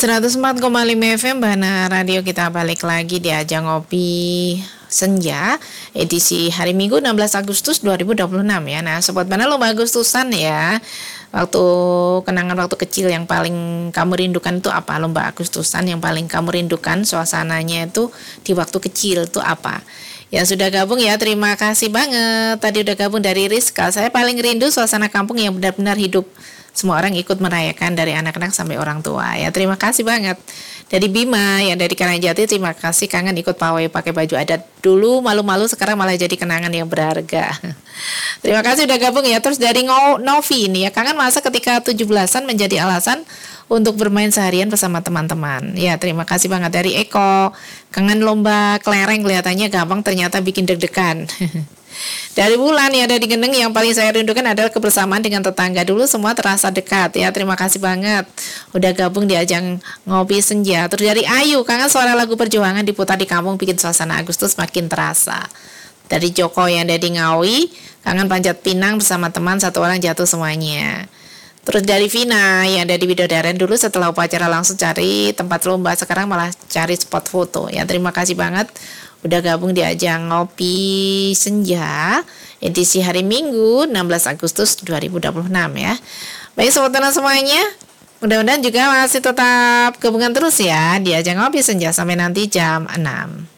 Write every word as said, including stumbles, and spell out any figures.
seratus empat koma lima F M Bana Radio, kita balik lagi di Ajang Ngopi Senja edisi hari Minggu enam belas Agustus dua ribu dua puluh enam ya. Nah, Sobat Bana, lomba Agustusan ya. Waktu kenangan waktu kecil yang paling kamu rindukan itu apa? Lomba Agustusan yang paling kamu rindukan suasananya itu di waktu kecil itu apa? Yang sudah gabung ya, terima kasih banget. Tadi udah gabung dari Rizka. Saya paling rindu suasana kampung yang benar-benar hidup. Semua orang ikut merayakan dari anak-anak sampai orang tua ya. Terima kasih banget. Dari Bima yang dari Karangjati, terima kasih, kangen ikut pawai pakai baju adat dulu, malu-malu sekarang malah jadi kenangan yang berharga. Terima kasih udah gabung ya. Terus dari Novi ini ya, kangen masa ketika tujuh belasan menjadi alasan untuk bermain seharian bersama teman-teman. Ya, terima kasih banget. Dari Eko, kangen lomba kelereng, kelihatannya gampang ternyata bikin deg-degan. Dari Bulan ya, ada di Gendeng, yang paling saya rindukan adalah kebersamaan dengan tetangga, dulu semua terasa dekat ya. Terima kasih banget udah gabung di Ajang Ngopi Senja. Terus dari Ayu, kangen suara lagu perjuangan diputar di kampung bikin suasana Agustus makin terasa. Dari Joko yang ada di Ngawi, kangen panjat pinang bersama teman, satu orang jatuh semuanya. Terus dari Vina yang ada di Widodaren, dulu setelah upacara langsung cari tempat lomba, sekarang malah cari spot foto ya. Terima kasih banget udah gabung di Ajang Ngopi Senja edisi hari Minggu enam belas Agustus dua ribu dua puluh enam ya. Baik Sobat Bana semuanya, mudah-mudahan juga masih tetap gabungan terus ya di Ajang Ngopi Senja sampai nanti jam enam.